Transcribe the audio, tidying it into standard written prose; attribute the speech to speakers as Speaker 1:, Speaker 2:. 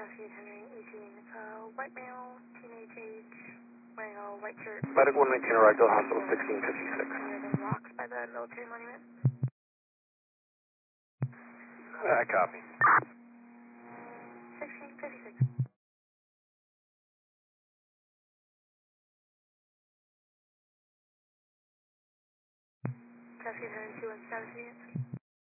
Speaker 1: Cascade Henry 18, white male, teenage age, wearing a white shirt.
Speaker 2: Medic 119 arrived at hospital 1656.
Speaker 1: Near the rocks by the military monument.
Speaker 2: Copy.
Speaker 1: 1656. Cascade Henry 21 status units.